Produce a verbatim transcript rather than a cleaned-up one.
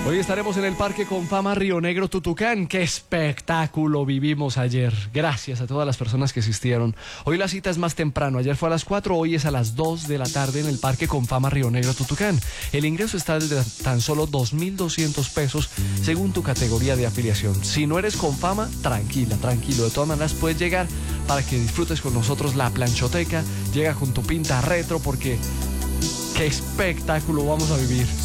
Hoy estaremos en el Parque Confama Río Negro Tutucán. ¡Qué espectáculo vivimos ayer! Gracias a todas las personas que asistieron. Hoy la cita es más temprano. Ayer fue a las cuatro, hoy es a las dos de la tarde en el Parque Confama Río Negro Tutucán. El ingreso está de tan solo dos mil doscientos pesos según tu categoría de afiliación. Si no eres Confama, tranquila, tranquilo. De todas maneras puedes llegar para que disfrutes con nosotros la planchoteca. Llega con tu pinta retro porque ¡qué espectáculo vamos a vivir!